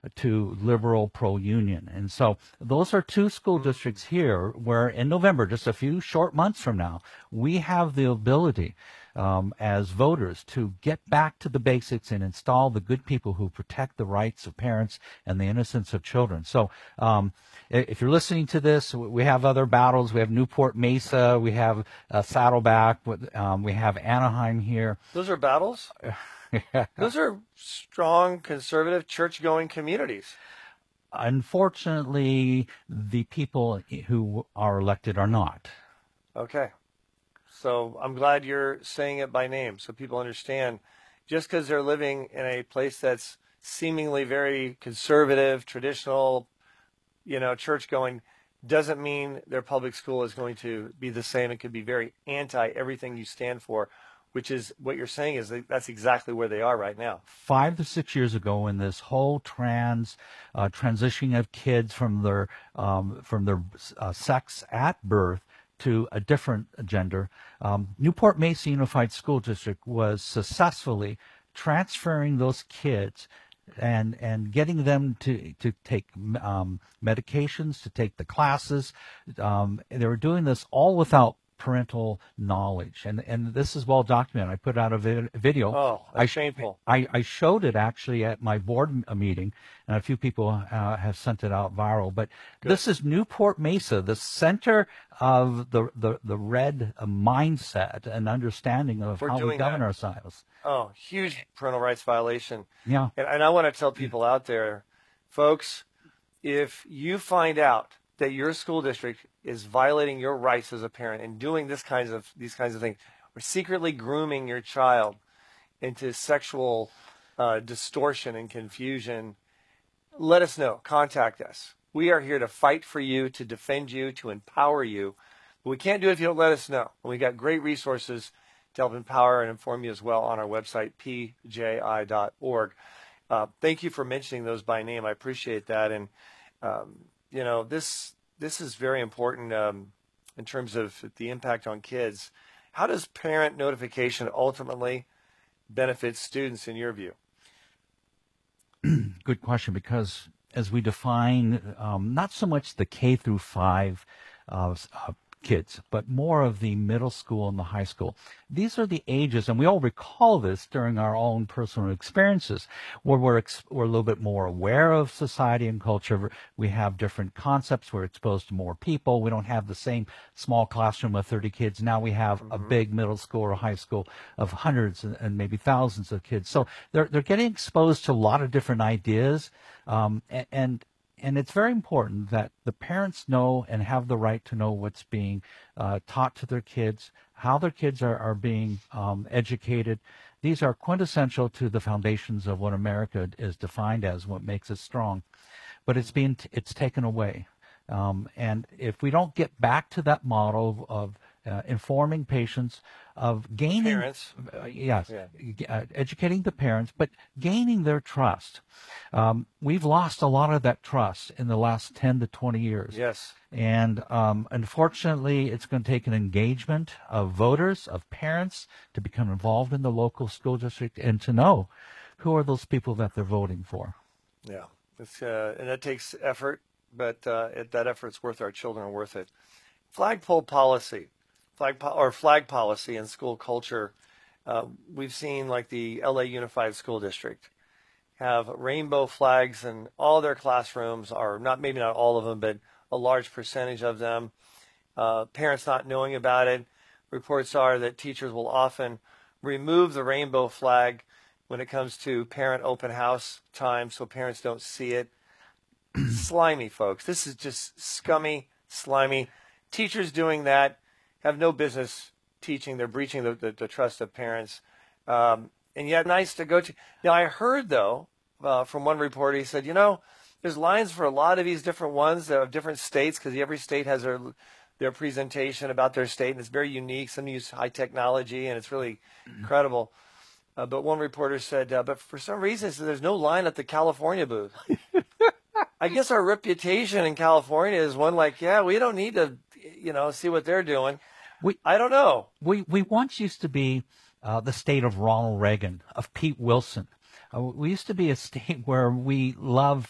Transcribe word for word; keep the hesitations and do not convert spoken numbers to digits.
to liberal pro-union. And so those are two school districts here where in November, just a few short months from now, we have the ability um, as voters to get back to the basics and install the good people who protect the rights of parents and the innocence of children. So um, if you're listening to this, we have other battles. We have Newport Mesa. We have uh, Saddleback. Um, we have Anaheim here. Those are battles? Yeah. Those are strong, conservative, church-going communities. Unfortunately, the people who are elected are not. Okay. So I'm glad you're saying it by name so people understand. Just because they're living in a place that's seemingly very conservative, traditional, you know, church-going, doesn't mean their public school is going to be the same. It could be very anti everything you stand for, which is what you're saying is that that's exactly where they are right now. Five to six years ago, when this whole trans uh, transitioning of kids from their um, from their uh, sex at birth to a different gender, um, Newport Mesa Unified School District was successfully transferring those kids and and getting them to to take um, medications, to take the classes. Um, they were doing this all without parental knowledge, and and this is well documented. I put out a vid- video. Oh, that's I, shameful. I, I showed it actually at my board m- meeting, and a few people uh, have sent it out viral. But Good. This is Newport Mesa, the center of the the, the red uh, mindset and understanding of We're how we doing govern that. ourselves. Oh, huge parental rights violation. Yeah. And, and I want to tell people out there, folks, if you find out that your school district is violating your rights as a parent and doing this kinds of these kinds of things, or secretly grooming your child into sexual uh, distortion and confusion, let us know. Contact us. We are here to fight for you, to defend you, to empower you. But we can't do it if you don't let us know. And we got great resources to help empower and inform you as well on our website, p j i dot org. Uh, thank you for mentioning those by name. I appreciate that. And, um, you know, this this is very important um, in terms of the impact on kids. How does parent notification ultimately benefit students in your view? Good question, because as we define um, not so much the K through five uh, uh, kids, but more of the middle school and the high school. These are the ages, and we all recall this during our own personal experiences, where we're, ex- we're a little bit more aware of society and culture. We have different concepts. We're exposed to more people. We don't have the same small classroom of thirty kids. Now we have mm-hmm. a big middle school or high school of hundreds and, and maybe thousands of kids. So they're they're getting exposed to a lot of different ideas, um, and, and And it's very important that the parents know and have the right to know what's being uh, taught to their kids, how their kids are, are being um, educated. These are quintessential to the foundations of what America is defined as, what makes it strong. But it's being t- it's taken away. Um, and if we don't get back to that model of, of uh, informing patients, of gaining Parents. Uh, yes, Yeah. uh, educating the parents, but gaining their trust. Um, we've lost a lot of that trust in the last ten to twenty years. Yes. And um, unfortunately, it's going to take an engagement of voters, of parents, to become involved in the local school district and to know who are those people that they're voting for. Yeah. It's, uh, and that takes effort, but uh, it, that effort's worth our children are worth it. Flagpole policy. Flag po- or flag policy in school culture, uh, we've seen like the L A Unified School District have rainbow flags in all their classrooms, or not maybe not all of them, but a large percentage of them. Uh, parents not knowing about it. Reports are that teachers will often remove the rainbow flag when it comes to parent open house time so parents don't see it. Slimy, folks. This is just scummy, slimy. Teachers doing that have no business teaching. They're breaching the, the, the trust of parents. Um, and yet nice to go to. Now, I heard, though, uh, from one reporter, he said, you know, there's lines for a lot of these different ones of different states because every state has their their presentation about their state, and it's very unique. Some use high technology, and it's really mm-hmm. incredible. Uh, but one reporter said, uh, but for some reason, so there's no line at the California booth. I guess our reputation in California is one like, yeah, we don't need to, you know, see what they're doing. We, I don't know. We we once used to be uh, the state of Ronald Reagan, of Pete Wilson. Uh, we used to be a state where we loved